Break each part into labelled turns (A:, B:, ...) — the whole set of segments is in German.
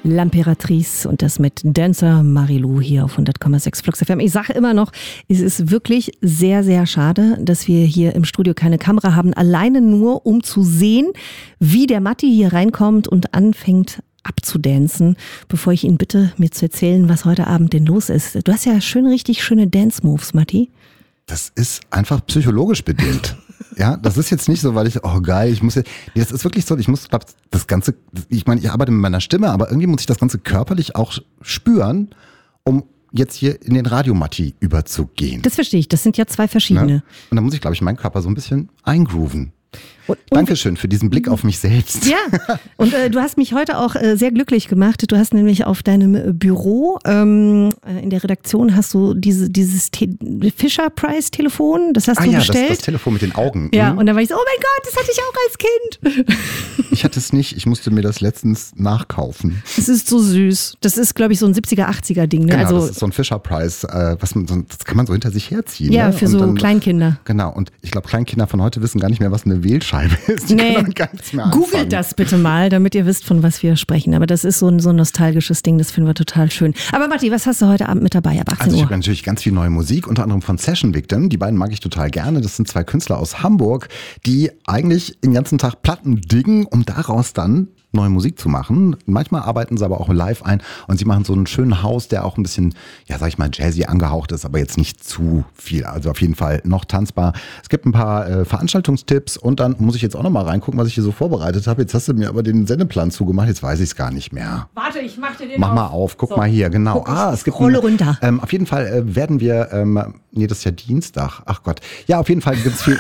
A: L'Impératrice und das mit Dancer Marilou hier auf 100,6 Flux FM. Ich sage immer noch, es ist wirklich sehr, sehr schade, dass wir hier im Studio keine Kamera haben. Alleine nur, um zu sehen, wie der Matti hier reinkommt und anfängt abzudancen, bevor ich ihn bitte, mir zu erzählen, was heute Abend denn los ist. Du hast ja richtig schöne Dance-Moves, Matti.
B: Das ist einfach psychologisch bedingt. Ja, das ist jetzt nicht so, weil ich, das ist wirklich so, ich arbeite mit meiner Stimme, aber irgendwie muss ich das Ganze körperlich auch spüren, um jetzt hier in den Radio-Matti überzugehen.
A: Das verstehe ich, das sind ja zwei verschiedene.
B: Ja? Und dann muss ich, glaube ich, meinen Körper so ein bisschen eingrooven. Dankeschön für diesen Blick auf mich selbst.
A: Ja, und du hast mich heute auch sehr glücklich gemacht. Du hast nämlich auf deinem Büro in der Redaktion hast du dieses Fisher-Price-Telefon, das hast du bestellt.
B: Das Telefon mit den Augen.
A: Ja, und dann war ich so, oh mein Gott, das hatte ich auch als Kind.
B: Ich hatte es nicht, ich musste mir das letztens nachkaufen.
A: Es ist so süß. Das ist, glaube ich, so ein 70er, 80er Ding. Ne?
B: Genau,
A: also,
B: das ist so ein Fisher-Price, das kann man so hinter sich herziehen.
A: Ja,
B: ne?
A: für so Kleinkinder.
B: Genau, und ich glaube, Kleinkinder von heute wissen gar nicht mehr, was eine Wählscheibe ist. Die können gar nichts mehr anfangen.
A: Googelt das bitte mal, damit ihr wisst, von was wir sprechen. Aber das ist so ein nostalgisches Ding, das finden wir total schön. Aber Matti, was hast du heute Abend mit dabei ab 18 Uhr?
B: Also ich habe natürlich ganz viel neue Musik, unter anderem von Session Victim. Die beiden mag ich total gerne. Das sind zwei Künstler aus Hamburg, die eigentlich den ganzen Tag Platten diggen, um daraus dann neue Musik zu machen. Manchmal arbeiten sie aber auch live ein und sie machen so einen schönen House, der auch ein bisschen, ja sag ich mal, jazzy angehaucht ist, aber jetzt nicht zu viel. Also auf jeden Fall noch tanzbar. Es gibt ein paar Veranstaltungstipps und dann muss ich jetzt auch noch mal reingucken, was ich hier so vorbereitet habe. Jetzt hast du mir aber den Sendeplan zugemacht, jetzt weiß ich es gar nicht mehr.
A: Warte, ich mach dir den
B: Mach mal auf, guck mal hier, genau.
A: Es gibt Rolle runter.
B: Auf jeden Fall werden wir, das ist ja Dienstag, ach Gott. Ja, auf jeden Fall gibt es viel...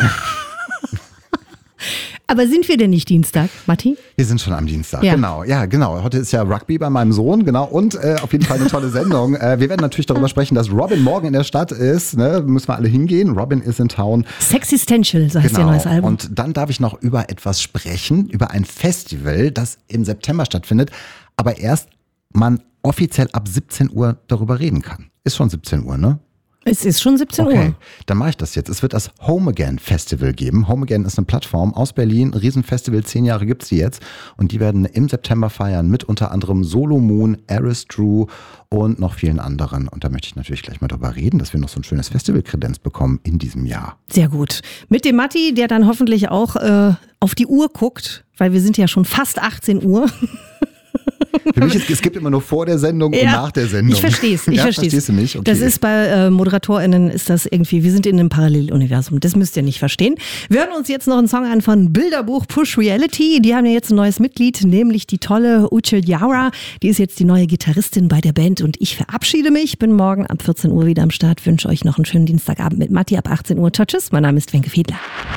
A: Aber sind wir denn nicht Dienstag, Matti?
B: Wir sind schon am Dienstag,
A: ja.
B: Genau. Heute ist ja Rugby bei meinem Sohn, genau. Und auf jeden Fall eine tolle Sendung. Wir werden natürlich darüber sprechen, dass Robin morgen in der Stadt ist. Ne? Müssen wir alle hingehen. Robin ist in Town.
A: Sexistential, so heißt ihr neues Album.
B: Und dann darf ich noch über etwas sprechen, über ein Festival, das im September stattfindet, aber erst man offiziell ab 17 Uhr darüber reden kann. Ist schon 17 Uhr, ne?
A: Es ist schon 17 Uhr.
B: Okay, dann mache ich das jetzt. Es wird das Home Again Festival geben. Home Again ist eine Plattform aus Berlin, ein Riesenfestival, 10 Jahre gibt es die jetzt. Und die werden im September feiern mit unter anderem Solo Moon, Aris Drew und noch vielen anderen. Und da möchte ich natürlich gleich mal drüber reden, dass wir noch so ein schönes Festival-Kredenz bekommen in diesem Jahr.
A: Sehr gut. Mit dem Matti, der dann hoffentlich auch auf die Uhr guckt, weil wir sind ja schon fast 18 Uhr.
B: Für mich es gibt immer nur vor der Sendung und nach der Sendung.
A: Ich verstehe es.
B: Verstehst du nicht? Okay.
A: Das ist bei ModeratorInnen ist das irgendwie, wir sind in einem Paralleluniversum. Das müsst ihr nicht verstehen. Wir hören uns jetzt noch einen Song an von Bilderbuch Push Reality. Die haben ja jetzt ein neues Mitglied, nämlich die tolle Uche Yara. Die ist jetzt die neue Gitarristin bei der Band und ich verabschiede mich. Bin morgen ab 14 Uhr wieder am Start. Wünsche euch noch einen schönen Dienstagabend mit Matti ab 18 Uhr. Ciao, tschüss. Mein Name ist Wenke Fiedler.